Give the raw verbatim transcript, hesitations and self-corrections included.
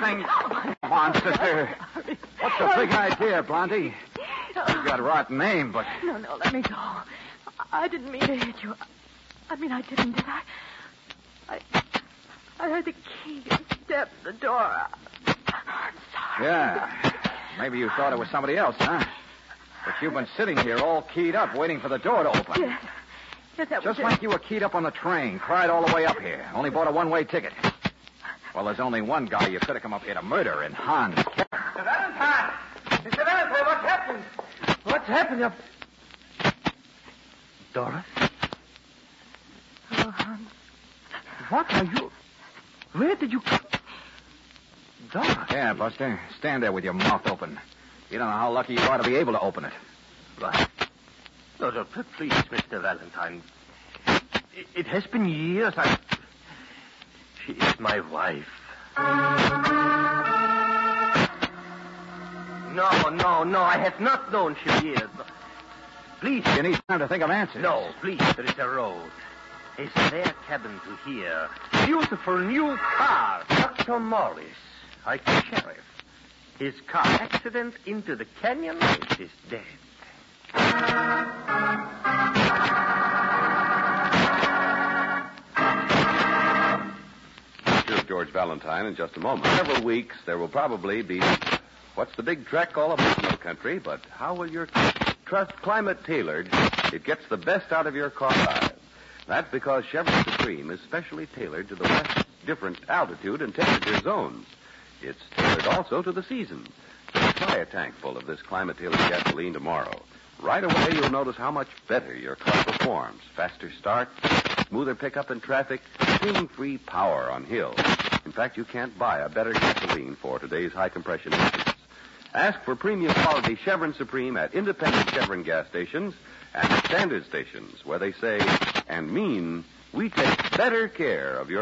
thing. Come on, sister. What's the big idea, Blondie? You've got a rotten name, but... No, no, let me go. I didn't mean to hit you. I mean, I didn't, did I? I, I heard the key and stepped the door. I'm sorry. Yeah. Maybe you thought it was somebody else, huh? But you've been sitting here all keyed up, waiting for the door to open. Yes. Yes, that was Just it. like you were keyed up on the train, cried all the way up here. Only bought a one-way ticket. Well, there's only one guy you could have come up here to murder, and Hans. Mister Valentine! Mister Valentine, what's happened? What's happened up... Doris? Oh, Hans. What are you... Where did you come... Doris? Yeah, Buster. Stand there with your mouth open. You don't know how lucky you are to be able to open it. Right. No, no, please, Mister Valentine. It, it has been years. I... She is my wife. No, no, no. I have not known she is. Please. You need time to think of answers. No, please. There is a road. A spare cabin to here. Beautiful new car. Doctor Morris, like the sheriff. His car accident into the canyon. It is dead. Here's George Valentine in just a moment. In several weeks, there will probably be... What's the big trek all about no country, but how will your trust climate tailored? It gets the best out of your car drive. That's because Chevron Supreme is specially tailored to the West's different altitude and temperature zones. It's tailored also to the season. So try a tank full of this climate-tailored gasoline tomorrow. Right away, you'll notice how much better your car performs. Faster start, smoother pickup in traffic, swing-free power on hills. In fact, you can't buy a better gasoline for today's high-compression engines. Ask for premium quality Chevron Supreme at independent Chevron gas stations and standard stations where they say and mean we take better care of your